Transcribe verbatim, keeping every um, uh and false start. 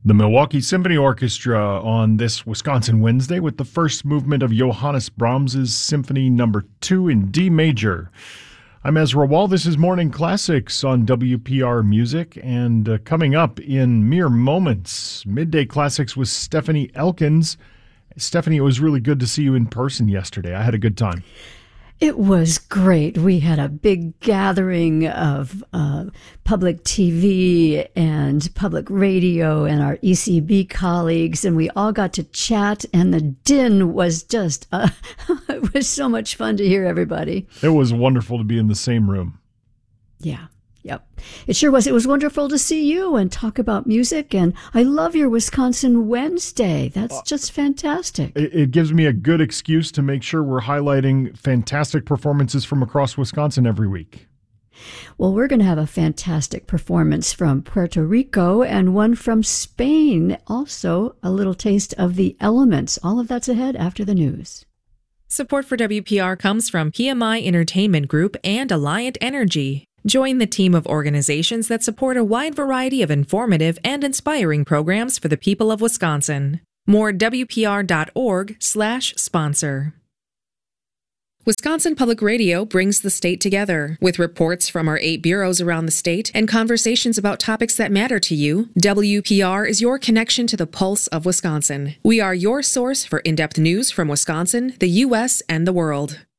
The Milwaukee Symphony Orchestra on this Wisconsin Wednesday with the first movement of Johannes Brahms's Symphony Number two in D major. I'm Ezra Wall. This is Morning Classics on W P R Music, and uh, coming up in mere moments, Midday Classics with Stephanie Elkins. Stephanie, it was really good to see you in person yesterday. I had a good time. It was great. We had a big gathering of uh, public T V and public radio and our E C B colleagues, and we all got to chat, and the din was just, uh, it was so much fun to hear everybody. It was wonderful to be in the same room. Yeah. Yep. It sure was. It was wonderful to see you and talk about music. And I love your Wisconsin Wednesday. That's just fantastic. It, it gives me a good excuse to make sure we're highlighting fantastic performances from across Wisconsin every week. Well, we're going to have a fantastic performance from Puerto Rico and one from Spain. Also, a little taste of the elements. All of that's ahead after the news. Support for W P R comes from P M I Entertainment Group and Alliant Energy. Join the team of organizations that support a wide variety of informative and inspiring programs for the people of Wisconsin. More at W P R dot org slash sponsor. Wisconsin Public Radio brings the state together. With reports from our eight bureaus around the state and conversations about topics that matter to you, W P R is your connection to the pulse of Wisconsin. We are your source for in-depth news from Wisconsin, the U S, and the world.